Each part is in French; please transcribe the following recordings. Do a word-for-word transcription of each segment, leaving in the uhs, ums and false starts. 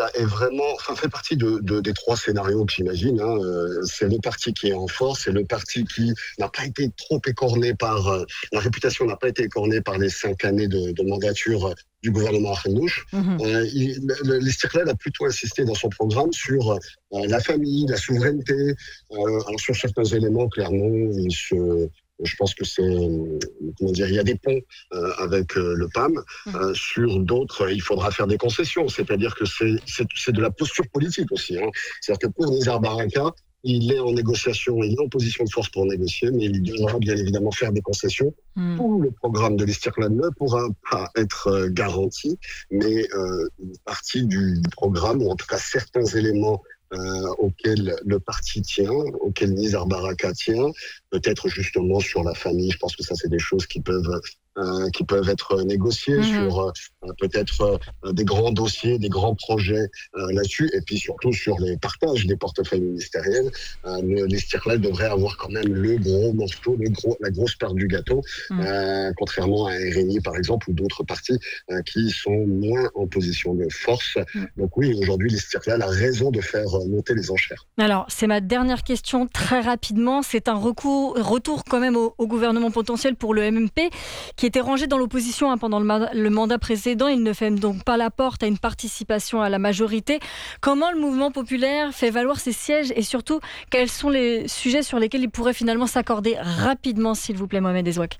est vraiment, enfin, fait partie de, de- des trois scénarios que j'imagine. Hein. Euh, C'est le parti qui est en force, c'est le parti qui n'a pas été trop écorné par, euh, la réputation n'a pas été écornée par les cinq années de, de mandature euh, du gouvernement Arnouch. Mhm. Euh, il- le- L'Istiklal a plutôt insisté dans son programme sur euh, la famille, la souveraineté. Euh, alors sur certains éléments, clairement, il se, je pense que c'est, euh, comment dire, il y a des ponts euh, avec euh, le P A M. Mhm. Euh, sur d'autres, il faudra faire des concessions. C'est-à-dire que c'est c'est c'est de la posture politique aussi. Hein. C'est-à-dire que pour Nizar Baraka, il est en négociation, il est en position de force pour négocier, mais il devra bien évidemment faire des concessions. Mhm. Tout le programme de l'Istiklal ne pourra pas être euh, garanti, mais euh, une partie du, du programme, ou en tout cas certains éléments euh, auxquels le parti tient, auxquels Nizar Baraka tient, peut-être justement sur la famille. Je pense que ça, c'est des choses qui peuvent euh, qui peuvent être négociées Mhm. sur euh, peut-être euh, des grands dossiers, des grands projets euh, là-dessus, et puis surtout sur les partages des portefeuilles ministériels. Euh, le- l'Istiklal devrait avoir quand même le gros morceau, le gros, la grosse part du gâteau, Mhm. euh, contrairement à R N I par exemple ou d'autres partis euh, qui sont moins en position de force. Mhm. Donc oui, aujourd'hui, l'Istiklal a raison de faire euh, monter les enchères. Alors, c'est ma dernière question très rapidement. C'est un recours, retour quand même au, au gouvernement potentiel pour le M M P qui était rangé dans l'opposition hein, pendant le, ma- le mandat précédent. Il ne fait donc pas la porte à une participation à la majorité. Comment le mouvement populaire fait valoir ses sièges et surtout, quels sont les sujets sur lesquels il pourrait finalement s'accorder rapidement, s'il vous plaît, Mohamed Ezouak?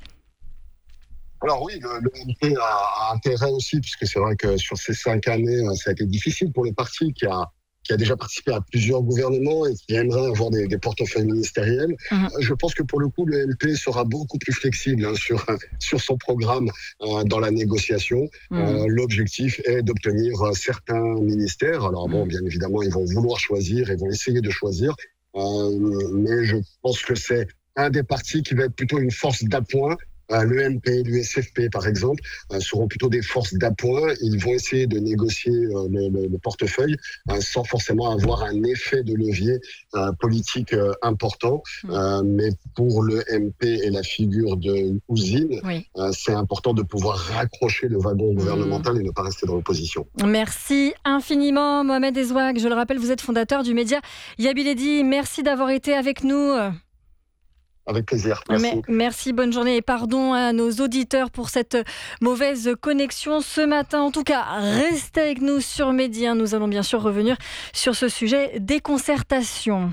Alors oui, le, le M P a, a intérêt aussi, puisque c'est vrai que sur ces cinq années, euh, ça a été difficile pour le parti qui a, qui a déjà participé à plusieurs gouvernements et qui aimerait avoir des, des portefeuilles ministériels. Mhm. Euh, Je pense que pour le coup, le M P sera beaucoup plus flexible hein, sur, sur son programme euh, dans la négociation. Mhm. Euh, L'objectif est d'obtenir euh, certains ministères. Alors bon, Mhm. bien évidemment, ils vont vouloir choisir et vont essayer de choisir. Euh, mais je pense que c'est un des partis qui va être plutôt une force d'appoint. Euh, le M P, l'U S F P par exemple, euh, seront plutôt des forces d'appoint. Ils vont essayer de négocier euh, le, le, le portefeuille euh, sans forcément avoir un effet de levier euh, politique euh, important. Mhm. Euh, mais pour le M P et la figure de Ouzine, Oui. euh, c'est important de pouvoir raccrocher le wagon Mhm. gouvernemental et ne pas rester dans l'opposition. Merci infiniment, Mohamed Ezouak. Je le rappelle, vous êtes fondateur du média Yabiledi. Merci d'avoir été avec nous. Avec plaisir. Mais- Merci. Merci, bonne journée et pardon à nos auditeurs pour cette mauvaise connexion ce matin. En tout cas, restez avec nous sur Média. Nous allons bien sûr revenir sur ce sujet des concertations.